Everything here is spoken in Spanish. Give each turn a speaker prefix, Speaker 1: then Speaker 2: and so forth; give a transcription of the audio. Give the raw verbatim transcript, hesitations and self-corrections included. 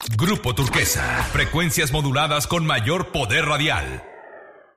Speaker 1: Grupo Turquesa. Frecuencias moduladas con mayor poder radial.